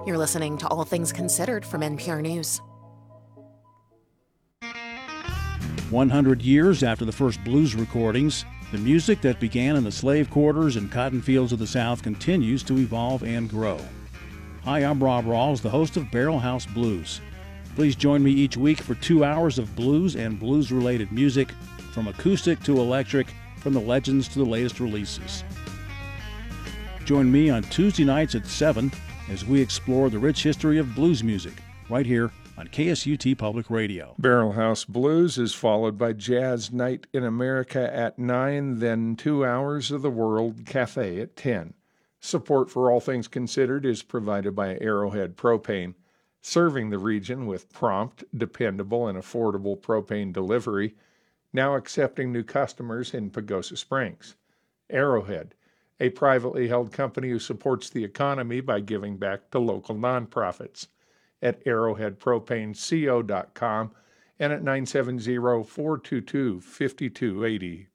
You're listening to All Things Considered from NPR News. 100 years after the first blues recordings, the music that began in the slave quarters and cotton fields of the South continues to evolve and grow. Hi, I'm Rob Rawls, the host of Barrel House Blues. Please join me each week for 2 hours of blues and blues-related music, from acoustic to electric, from the legends to the latest releases. Join me on Tuesday nights at 7 as we explore the rich history of blues music, right here on KSUT Public Radio. Barrel House Blues is followed by Jazz Night in America at 9, then 2 hours of the World Cafe at 10. Support for All Things Considered is provided by Arrowhead Propane, serving the region with prompt, dependable, and affordable propane delivery, now accepting new customers in Pagosa Springs. Arrowhead, a privately held company who supports the economy by giving back to local nonprofits, at arrowheadpropaneco.com and at 970-422-5280.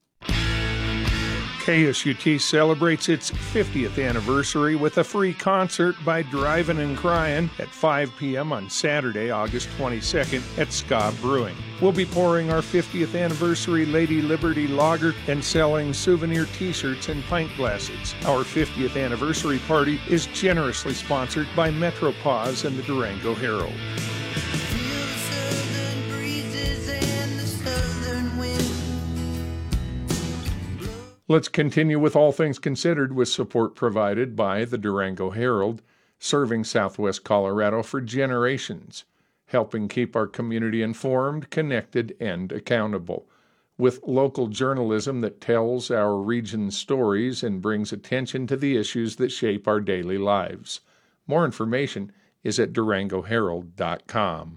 KSUT celebrates its 50th anniversary with a free concert by Drivin' and Cryin' at 5 p.m. on Saturday, August 22nd at Ska Brewing. We'll be pouring our 50th anniversary Lady Liberty Lager and selling souvenir t-shirts and pint glasses. Our 50th anniversary party is generously sponsored by MetroPause and the Durango Herald. Let's continue with All Things Considered with support provided by the Durango Herald, serving Southwest Colorado for generations, helping keep our community informed, connected, and accountable, with local journalism that tells our region's stories and brings attention to the issues that shape our daily lives. More information is at durangoherald.com.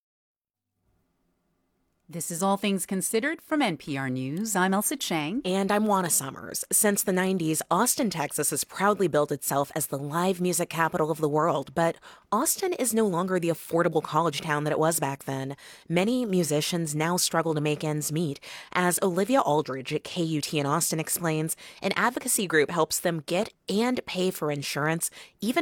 This is All Things Considered from NPR News. I'm Elsa Chang. And I'm Juana Summers. Since the 90s, Austin, Texas has proudly built itself as the live music capital of the world. But Austin is no longer the affordable college town that it was back then. Many musicians now struggle to make ends meet. As Olivia Aldridge at KUT in Austin explains, an advocacy group helps them get and pay for insurance, even